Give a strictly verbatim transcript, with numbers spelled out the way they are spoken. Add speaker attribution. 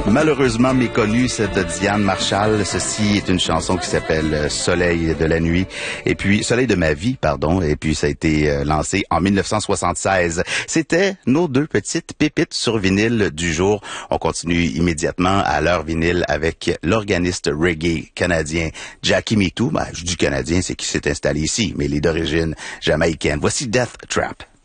Speaker 1: Malheureusement méconnue, celle de Diane Marshall. Ceci est une chanson qui s'appelle Soleil de la nuit. Et puis, Soleil de ma vie, pardon. Et puis, ça a été lancé en mille neuf cent soixante-seize. C'était nos deux petites pépites sur vinyle du jour. On continue immédiatement à l'heure vinyle avec l'organiste reggae canadien Jackie Mittoo. Ben, je dis canadien, c'est qu'il s'est installé ici, mais il est d'origine jamaïcaine. Voici Death Trap.